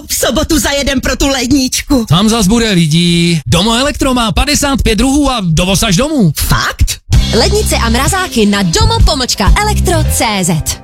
v sobotu zajedem pro tu ledničku. Tam zas bude lidí. Domo Elektro má 55 druhů a dovoz až domů. Fakt? Lednice a mrazáky na domo-elektro.cz